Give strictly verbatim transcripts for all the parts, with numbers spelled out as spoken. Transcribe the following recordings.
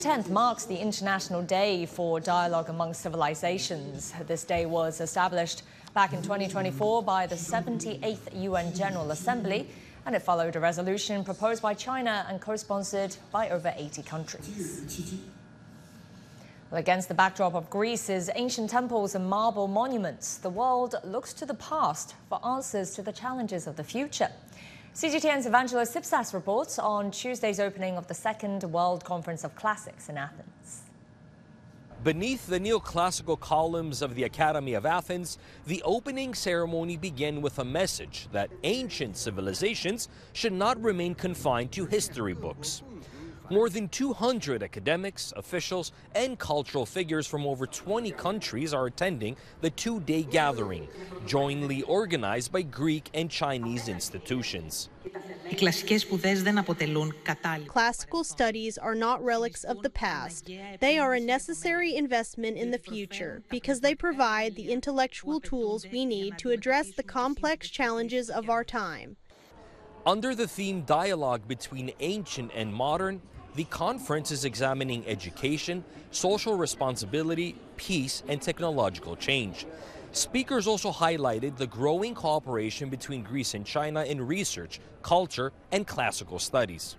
tenth marks the International Day for Dialogue Among Civilizations. This day was established back in twenty twenty-four by the seventy-eighth U N General Assembly, and it followed a resolution proposed by China and co-sponsored by over eighty countries. Well, against the backdrop of Greece's ancient temples and marble monuments, the world looks to the past for answers to the challenges of the future. C G T N's Evangelos Tsipsas reports on Tuesday's opening of the Second World Conference of Classics in Athens. Beneath the neoclassical columns of the Academy of Athens, the opening ceremony began with a message that ancient civilizations should not remain confined to history books. More than two hundred academics, officials, and cultural figures from over twenty countries are attending the two-day gathering, jointly organized by Greek and Chinese institutions. Classical studies are not relics of the past. They are a necessary investment in the future because they provide the intellectual tools we need to address the complex challenges of our time. Under the theme Dialogue Between Ancient and Modern, the conference is examining education, social responsibility, peace, and technological change. Speakers also highlighted the growing cooperation between Greece and China in research, culture, and classical studies.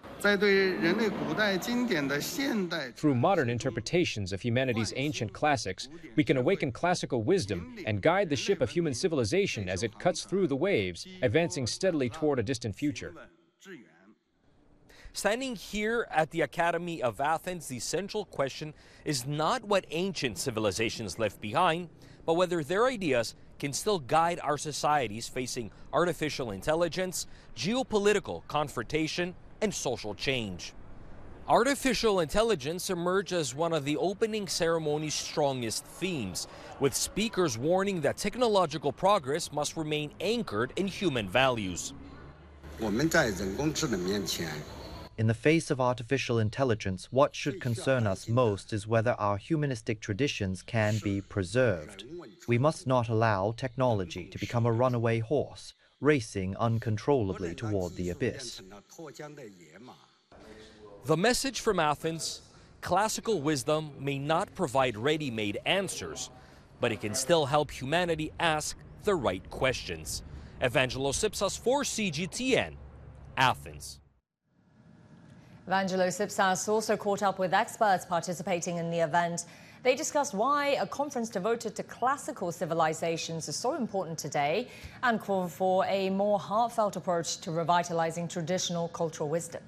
Through modern interpretations of humanity's ancient classics, we can awaken classical wisdom and guide the ship of human civilization as it cuts through the waves, advancing steadily toward a distant future. Standing here at the Academy of Athens, the central question is not what ancient civilizations left behind, but whether their ideas can still guide our societies facing artificial intelligence, geopolitical confrontation, and social change. Artificial intelligence emerged as one of the opening ceremony's strongest themes, with speakers warning that technological progress must remain anchored in human values. In the face of artificial intelligence, what should concern us most is whether our humanistic traditions can be preserved. We must not allow technology to become a runaway horse, racing uncontrollably toward the abyss. The message from Athens: classical wisdom may not provide ready-made answers, but it can still help humanity ask the right questions. Evangelos Tsipsas for C G T N, Athens. Evangelos Tsipsas also caught up with experts participating in the event. They discussed why a conference devoted to classical civilizations is so important today and called for a more heartfelt approach to revitalizing traditional cultural wisdom.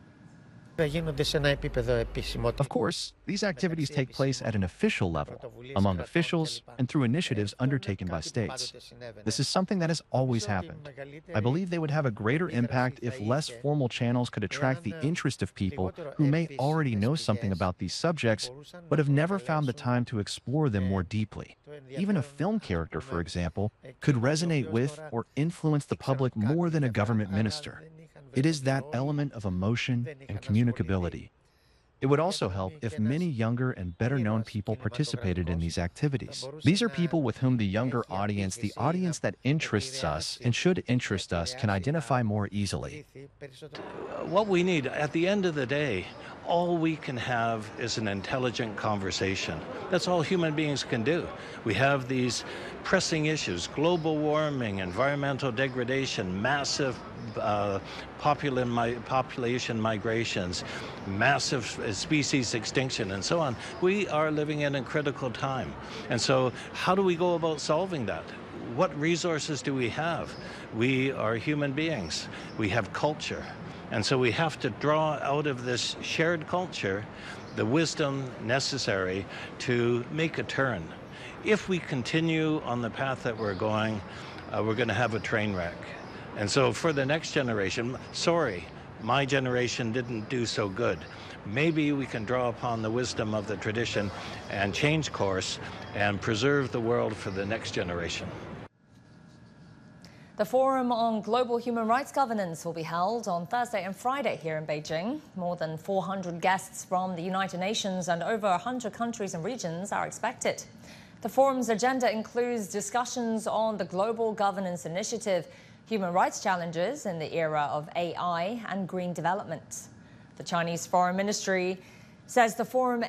Of course, these activities take place at an official level, among officials and through initiatives undertaken by states. This is something that has always happened. I believe they would have a greater impact if less formal channels could attract the interest of people who may already know something about these subjects, but have never found the time to explore them more deeply. Even a film character, for example, could resonate with or influence the public more than a government minister. It is that element of emotion and communicability. It would also help if many younger and better-known people participated in these activities. These are people with whom the younger audience, the audience that interests us and should interest us, can identify more easily. What we need, at the end of the day, all we can have is an intelligent conversation. That's all human beings can do. We have these pressing issues: global warming, environmental degradation, massive uh, popul population migrations, massive species extinction, and so on. We are living in a critical time. And so how do we go about solving that? What resources do we have? We are human beings. We have culture. And so we have to draw out of this shared culture the wisdom necessary to make a turn. If we continue on the path that we're going, uh, we're going to have a train wreck. And so for the next generation, sorry, my generation didn't do so good. Maybe we can draw upon the wisdom of the tradition and change course and preserve the world for the next generation. The Forum on Global Human Rights Governance will be held on Thursday and Friday here in Beijing. More than four hundred guests from the United Nations and over one hundred countries and regions are expected. The forum's agenda includes discussions on the Global Governance Initiative, human rights challenges in the era of A I, and green development. The Chinese Foreign Ministry says the forum